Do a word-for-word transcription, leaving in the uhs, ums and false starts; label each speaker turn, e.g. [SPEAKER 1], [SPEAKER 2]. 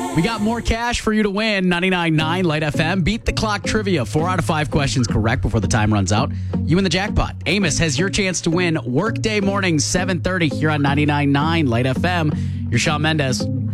[SPEAKER 1] We got more cash for you to win. ninety-nine point nine Light F M. Beat the clock trivia. Four out of five questions correct before the time runs out. You win the jackpot. Amos has your chance to win Workday mornings, seven thirty here on ninety-nine point nine Light F M. You're Shawn Mendes.